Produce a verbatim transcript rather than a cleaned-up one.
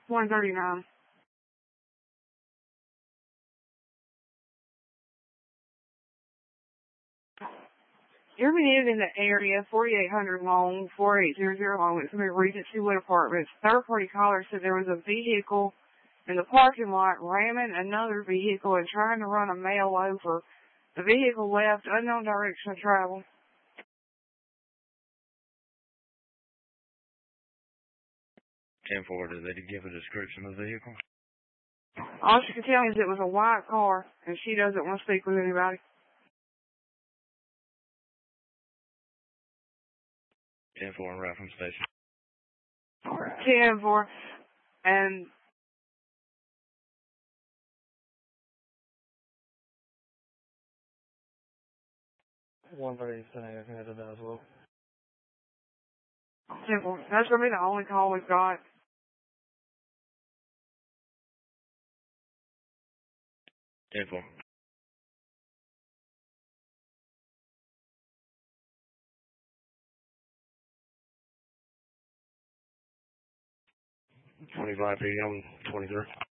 one thirty-nine. You're needed in the area, forty-eight hundred long, four eight zero zero long. It's going to be Regency Wood Apartments. Third-party caller said there was a vehicle in the parking lot ramming another vehicle and trying to run a male over. The vehicle left, unknown direction of travel. ten four, did they give a description of the vehicle? All she could tell me is it was a white car, and she doesn't want to speak with anybody. ten four, and right from station. ten four, and one thirty, I can head that as well. ten four. That's going to be the only call we've got. ten four. twenty-five P M, twenty-three.